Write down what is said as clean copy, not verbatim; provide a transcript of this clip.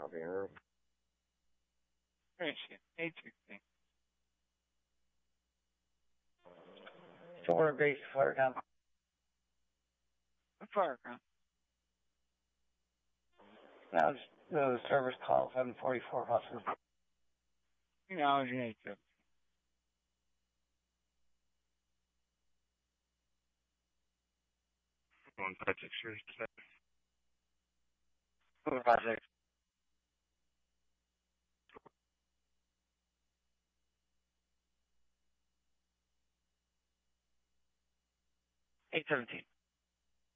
copy error. Where is she? 816. Florida base fire down. What fire ground? Now the service call 744 Hudson. Acknowledging 817. One five six three. 456. Eight 17.